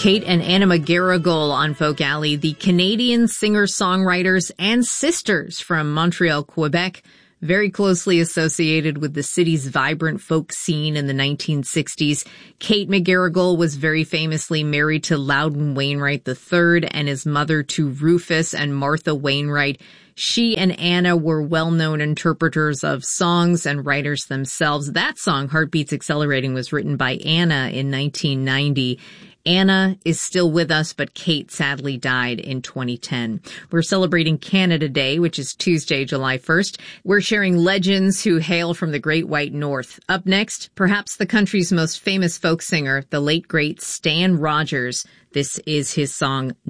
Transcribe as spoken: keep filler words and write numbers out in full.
Kate and Anna McGarrigle on Folk Alley, the Canadian singer-songwriters and sisters from Montreal, Quebec, very closely associated with the city's vibrant folk scene in the nineteen sixties. Kate McGarrigle was very famously married to Loudon Wainwright the third and is mother to Rufus and Martha Wainwright. She and Anna were well-known interpreters of songs and writers themselves. That song, Heartbeats Accelerating, was written by Anna in nineteen ninety. Anna is still with us, but Kate sadly died in twenty ten. We're celebrating Canada Day, which is Tuesday, July first. We're sharing legends who hail from the Great White North. Up next, perhaps the country's most famous folk singer, the late great Stan Rogers. This is his song,